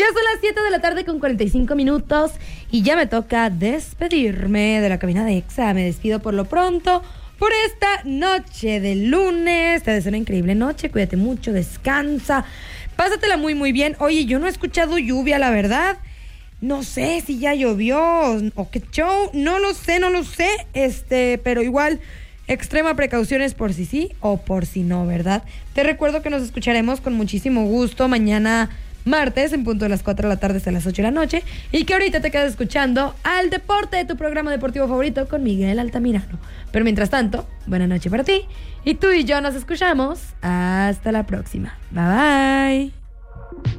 Ya son las 7 de la tarde con 45 minutos y ya me toca despedirme de la cabina de Exa. Me despido por lo pronto por esta noche de lunes. Te deseo una increíble noche, cuídate mucho, descansa, pásatela muy muy bien. Oye, yo no he escuchado lluvia, la verdad. No sé si ya llovió o qué show, no lo sé, pero igual extrema precauciones por si sí o por si no, ¿verdad? Te recuerdo que nos escucharemos con muchísimo gusto mañana martes en punto de las 4 de la tarde hasta las 8 de la noche y que ahorita te quedas escuchando Al Deporte, de tu programa deportivo favorito con Miguel Altamirano. Pero mientras tanto, buena noche para ti y tú y yo nos escuchamos hasta la próxima. Bye bye.